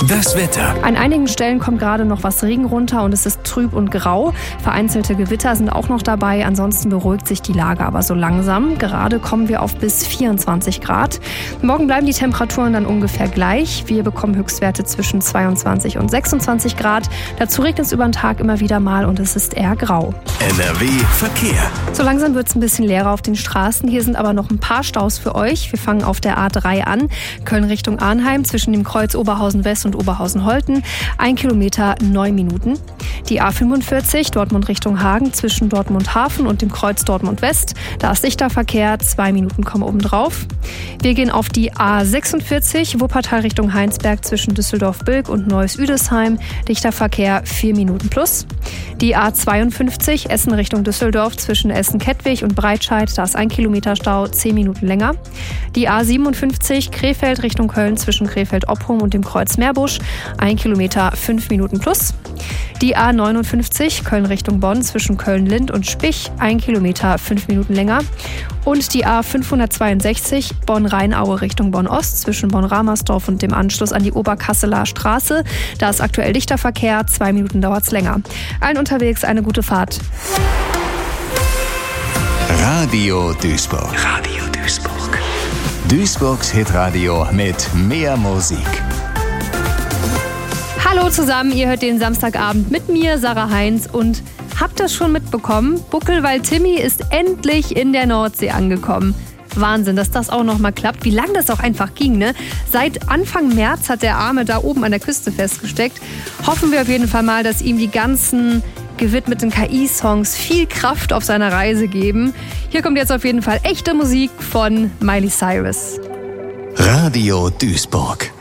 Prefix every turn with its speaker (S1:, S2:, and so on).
S1: Das Wetter.
S2: An einigen Stellen kommt gerade noch was Regen runter und es ist trüb und grau. Vereinzelte Gewitter sind auch noch dabei. Ansonsten beruhigt sich die Lage aber so langsam. Gerade kommen wir auf bis 24 Grad. Morgen bleiben die Temperaturen dann ungefähr gleich. Wir bekommen Höchstwerte zwischen 22 und 26 Grad. Dazu regnet es über den Tag immer wieder mal und es ist eher grau.
S1: NRW Verkehr.
S2: So langsam wird es ein bisschen leerer auf den Straßen. Hier sind aber noch ein paar Staus für euch. Wir fangen auf der A3 an. Köln Richtung Arnheim zwischen dem Kreuz Oberhausen West und Oberhausen-Holten. 1 Kilometer, 9 Minuten. Die A45 Dortmund Richtung Hagen zwischen Dortmund Hafen und dem Kreuz Dortmund West. Da ist dichter Verkehr, 2 Minuten kommen oben drauf. Wir gehen auf die A46 Wuppertal Richtung Heinsberg zwischen Düsseldorf-Bilk und Neuss-Üdesheim. Dichter Verkehr, 4 Minuten plus. Die A52 Essen Richtung Düsseldorf zwischen Essen-Kettwig und Breitscheid. Da ist 1 Kilometer Stau, 10 Minuten länger. Die A57 Krefeld Richtung Köln zwischen Krefeld-Oppum und dem Kreuz Meerbusch. 1 Kilometer, 5 Minuten plus. Die A59 Köln Richtung Bonn zwischen Köln-Lind und Spich. 1 Kilometer, 5 Minuten länger. Und die A562 Bonn-Rheinaue Richtung Bonn-Ost zwischen Bonn-Ramersdorf und dem Anschluss an die Oberkasseler Straße. Da ist aktuell dichter Verkehr, 2 Minuten dauert es länger. Allen unterwegs eine gute Fahrt.
S1: Radio Duisburg. Radio Duisburg. Duisburgs Hitradio mit mehr Musik.
S2: Hallo zusammen, ihr hört den Samstagabend mit mir, Sarah Heinz, und habt ihr schon mitbekommen? Buckelwald Timmy ist endlich in der Nordsee angekommen. Wahnsinn, dass das auch noch mal klappt. Wie lange das auch einfach ging, ne? Seit Anfang März hat der Arme da oben an der Küste festgesteckt. Hoffen wir auf jeden Fall mal, dass ihm die ganzen gewidmeten KI-Songs viel Kraft auf seiner Reise geben. Hier kommt jetzt auf jeden Fall echte Musik von Miley Cyrus.
S1: Radio Duisburg.